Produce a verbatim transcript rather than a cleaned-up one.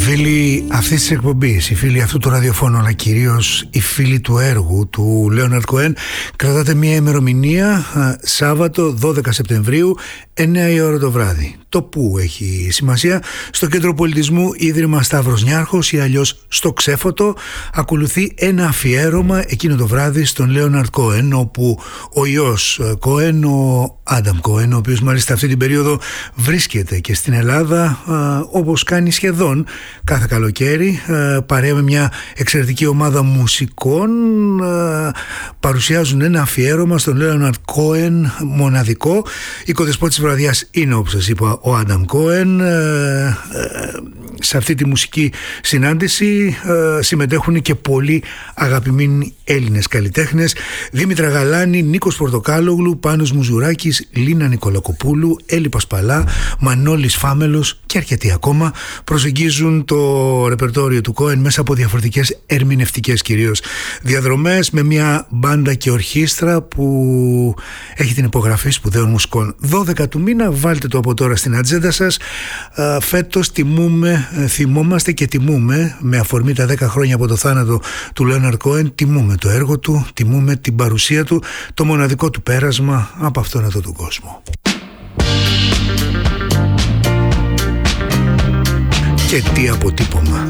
φίλοι αυτής της εκπομπής, οι φίλοι αυτού του ραδιοφώνου, αλλά κυρίως οι φίλοι του έργου του Λέοναρντ Κοέν, κρατάτε μια ημερομηνία, Σάββατο δώδεκα Σεπτεμβρίου, εννιά η ώρα το βράδυ. Το που έχει σημασία, στο Κέντρο Πολιτισμού Ίδρυμα Σταύρος Νιάρχος ή αλλιώς στο Ξέφωτο, ακολουθεί ένα αφιέρωμα εκείνο το βράδυ στον Λέοναρντ Κοέν, όπου ο ιός Κοέν, ο Άνταμ Κοέν, ο οποίος μάλιστα αυτή την περίοδο βρίσκεται και στην Ελλάδα, όπως κάνει σχεδόν κάθε καλοκαίρι, παρέα με μια εξαιρετική ομάδα μουσικών, παρουσιάζουν ένα αφιέρωμα στον Λέοναρντ Κοέν μοναδικό. Οικοδεσπότης της βραδιάς είναι, όπως σας είπα, ο Άνταμ Κοέν. Σε αυτή τη μουσική συνάντηση συμμετέχουν και πολλοί αγαπημένοι Έλληνες καλλιτέχνες: Δήμητρα Γαλάνη, Νίκος Πορτοκάλογλου, Πάνος Μουζουράκης, Λίνα Νικολακοπούλου, Έλλη Πασπαλά, Μανώλης Φάμελος και αρκετοί ακόμα προσεγγίζουν το ρεπερτόριο του Κοέν μέσα από διαφορετικές ερμηνευτικές κυρίως διαδρομές, με μια μπάντα και ορχήστρα που έχει την υπογραφή σπουδαίων μουσικών. δώδεκα του μήνα, βάλτε το από τώρα στην ατζέντα σας. Φέτος τιμούμε, θυμόμαστε και τιμούμε, με αφορμή τα δέκα χρόνια από το θάνατο του Λέοναρντ Κοέν, τιμούμε το έργο του, τιμούμε την παρουσία του, το μοναδικό του πέρασμα από αυτόν εδώ τον κόσμο. Και τι αποτύπωμα!